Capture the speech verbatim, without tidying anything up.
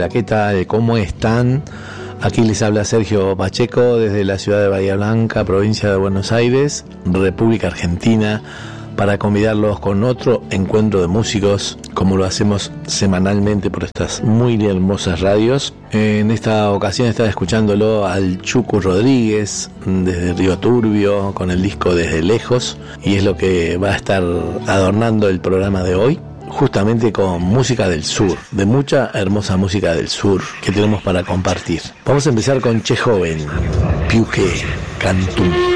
Hola, ¿qué tal? ¿Cómo están? Aquí les habla Sergio Pacheco desde la ciudad de Bahía Blanca, provincia de Buenos Aires, República Argentina, para convidarlos con otro encuentro de músicos, como lo hacemos semanalmente por estas muy hermosas radios. En esta ocasión estaba escuchándolo al Chucu Rodríguez desde Río Turbio con el disco Desde Lejos, y es lo que va a estar adornando el programa de hoy, justamente con música del sur, de mucha hermosa música del sur que tenemos para compartir. Vamos a empezar con Che Joven, Piuque, Cantú.